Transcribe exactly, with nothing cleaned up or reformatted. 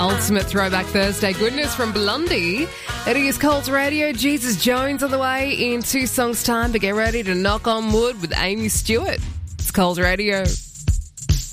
Ultimate Throwback Thursday goodness from Blondie. It is Coles Radio. Jesus Jones on the way in two songs' time, but get ready to knock on wood with Amy Stewart. It's Coles Radio.